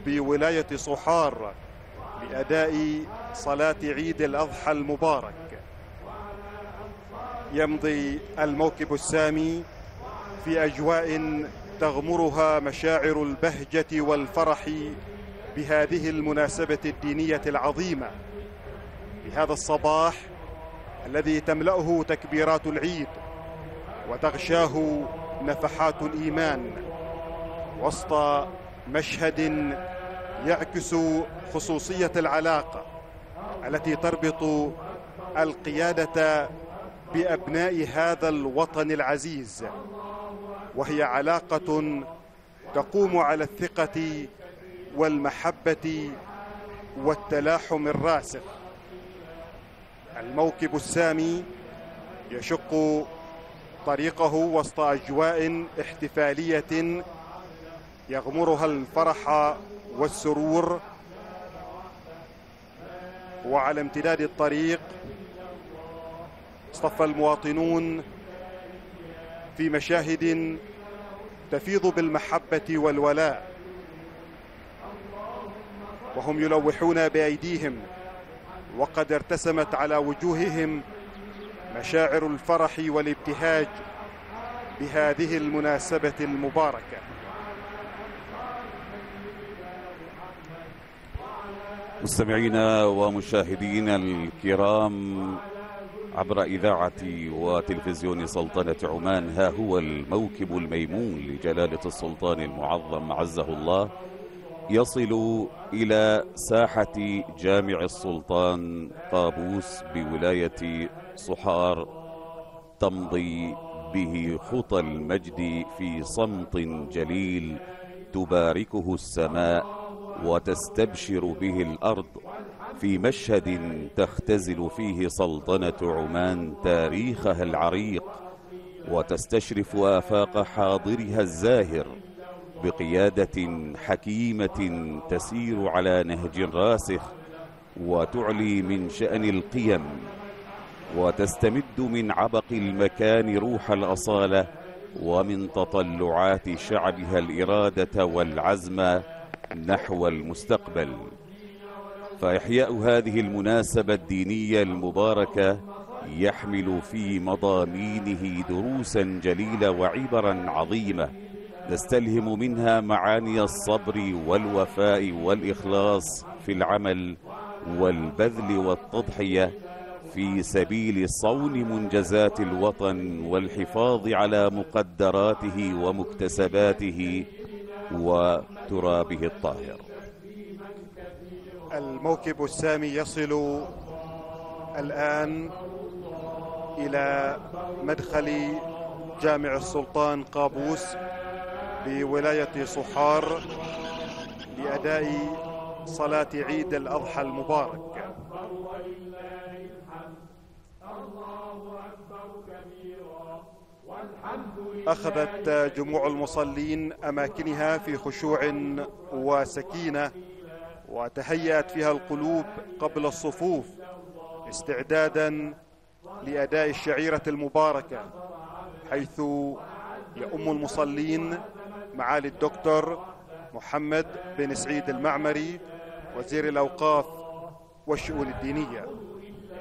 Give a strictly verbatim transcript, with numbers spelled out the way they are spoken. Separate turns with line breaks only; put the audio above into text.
بولاية صحار لأداء صلاة عيد الأضحى المبارك. يمضي الموكب السامي في أجواء تغمرها مشاعر البهجة والفرح بهذه المناسبة الدينية العظيمة، بهذا الصباح الذي تملأه تكبيرات العيد وتغشاه نفحات الإيمان، وسط مشهد يعكس خصوصية العلاقة التي تربط القيادة بأبناء هذا الوطن العزيز، وهي علاقة تقوم على الثقة والمحبة والتلاحم الراسخ. الموكب السامي يشق طريقه وسط أجواء احتفالية يغمرها الفرح والسرور، وعلى امتداد الطريق اصطف المواطنون في مشاهد تفيض بالمحبة والولاء، وهم يلوحون بأيديهم وقد ارتسمت على وجوههم مشاعر الفرح والابتهاج بهذه المناسبة المباركة.
مستمعينا ومشاهدينا الكرام عبر إذاعة وتلفزيون سلطنة عمان، ها هو الموكب الميمون لجلالة السلطان المعظم عزه الله يصل إلى ساحة جامع السلطان قابوس بولاية صحار، تمضي به خطى المجد في صمت جليل تباركه السماء وتستبشر به الأرض، في مشهد تختزل فيه سلطنة عمان تاريخها العريق وتستشرف آفاق حاضرها الزاهر بقيادة حكيمة تسير على نهج راسخ وتعلي من شأن القيم وتستمد من عبق المكان روح الأصالة، ومن تطلعات شعبها الإرادة والعزم نحو المستقبل. فإحياء هذه المناسبة الدينية المباركة يحمل في مضامينه دروسا جليلة وعبرا عظيمة نستلهم منها معاني الصبر والوفاء والإخلاص في العمل والبذل والتضحية في سبيل صون منجزات الوطن والحفاظ على مقدراته ومكتسباته وترابه الطاهر.
الموكب السامي يصل الآن إلى مدخل جامع السلطان قابوس بولاية صحار لأداء صلاة عيد الأضحى المبارك. أخذت جموع المصلين أماكنها في خشوع وسكينة، وتهيأت فيها القلوب قبل الصفوف استعدادا لأداء الشعيرة المباركة، حيث يؤم المصلين معالي الدكتور محمد بن سعيد المعمري وزير الأوقاف والشؤون الدينية.